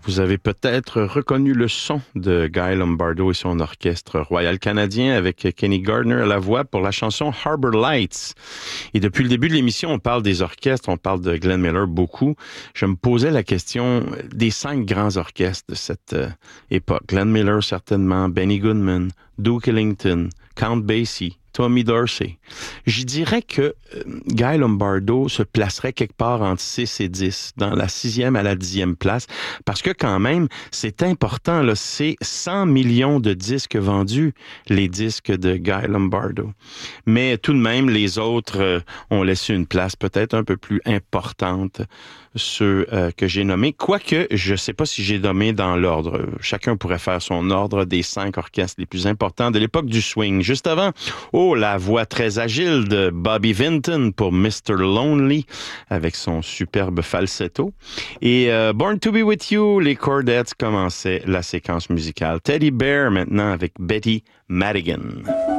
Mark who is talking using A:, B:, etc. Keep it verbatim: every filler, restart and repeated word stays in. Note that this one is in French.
A: Vous avez peut-être reconnu le son de Guy Lombardo et son orchestre royal canadien avec Kenny Gardner à la voix pour la chanson Harbor Lights. Et depuis le début de l'émission, on parle des orchestres, on parle de Glenn Miller beaucoup. Je me posais la question des cinq grands orchestres de cette euh, époque. Glenn Miller certainement, Benny Goodman, Duke Ellington, Count Basie, Tommy Dorsey. Je dirais que euh, Guy Lombardo se placerait quelque part entre six et dix, dans la sixième à la dixième place, parce que quand même, c'est important, là, c'est cent millions de disques vendus, les disques de Guy Lombardo. Mais tout de même, les autres euh, ont laissé une place peut-être un peu plus importante, ceux euh, que j'ai nommés. Quoique, je ne sais pas si j'ai nommé dans l'ordre. Chacun pourrait faire son ordre des cinq orchestres les plus importants de l'époque du swing. Juste avant, oh, la voix très agile de Bobby Vinton pour mister Lonely, avec son superbe falsetto. Et euh, Born to be with you, les Chordettes commençaient la séquence musicale. Teddy Bear maintenant avec Betty Madigan.